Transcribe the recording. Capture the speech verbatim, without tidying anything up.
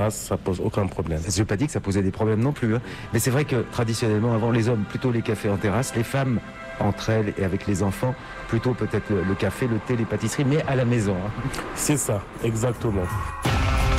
ça pose aucun problème. Je n'ai pas dit que ça posait des problèmes non plus, hein. Mais c'est vrai que traditionnellement, avant, les hommes, plutôt les cafés en terrasse, les femmes, entre elles et avec les enfants, plutôt peut-être le, le café, le thé, les pâtisseries, mais à la maison, hein. C'est ça, exactement.